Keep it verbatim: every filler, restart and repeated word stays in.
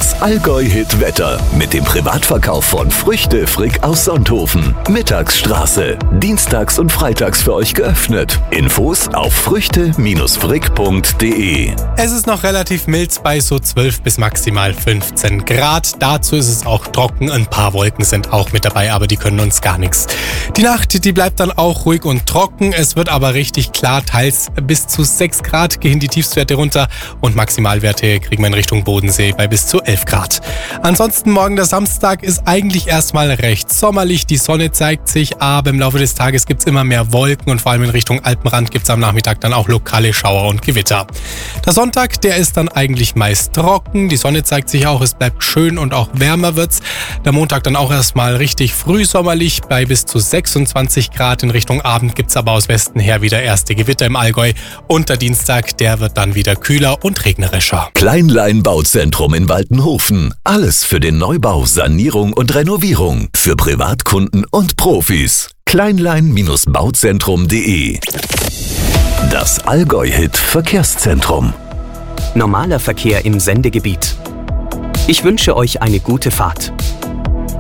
Das Allgäu-Hit-Wetter mit dem Privatverkauf von Früchte Frick aus Sonthofen. Mittagsstraße. Dienstags und freitags für euch geöffnet. Infos auf früchte frick punkt de. Es ist noch relativ mild bei so zwölf bis maximal fünfzehn Grad. Dazu ist es auch trocken. Ein paar Wolken sind auch mit dabei, aber die können uns gar nichts. Die Nacht, die bleibt dann auch ruhig und trocken. Es wird aber richtig klar. Teils bis zu sechs Grad gehen die Tiefstwerte runter und Maximalwerte kriegen wir in Richtung Bodensee bei bis zu elf Grad. Ansonsten morgen der Samstag ist eigentlich erstmal recht sommerlich. Die Sonne zeigt sich, aber im Laufe des Tages gibt es immer mehr Wolken und vor allem in Richtung Alpenrand gibt es am Nachmittag dann auch lokale Schauer und Gewitter. Der Sonntag, der ist dann eigentlich meist trocken. Die Sonne zeigt sich auch, es bleibt schön und auch wärmer wird's. Der Montag dann auch erstmal richtig frühsommerlich bei bis zu sechsundzwanzig Grad. In Richtung Abend gibt es aber aus Westen her wieder erste Gewitter im Allgäu. Und der Dienstag, der wird dann wieder kühler und regnerischer. Kleinlein Bauzentrum in Waltenhofen. Alles für den Neubau, Sanierung und Renovierung. Für Privatkunden und Profis. kleinlein bauzentrum punkt de. Das Allgäu-Hit Verkehrszentrum. Normaler Verkehr im Sendegebiet. Ich wünsche euch eine gute Fahrt.